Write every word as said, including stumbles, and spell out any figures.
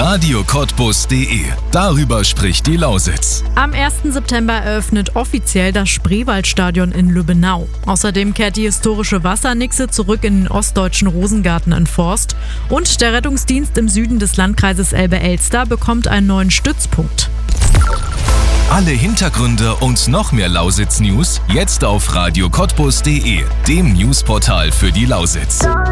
radio cottbus punkt de. Darüber spricht die Lausitz. Am ersten September eröffnet offiziell das Spreewaldstadion in Lübbenau. Außerdem kehrt die historische Wassernixe zurück in den ostdeutschen Rosengarten in Forst. Und der Rettungsdienst im Süden des Landkreises Elbe-Elster bekommt einen neuen Stützpunkt. Alle Hintergründe und noch mehr Lausitz-News jetzt auf radio cottbus punkt de, dem Newsportal für die Lausitz.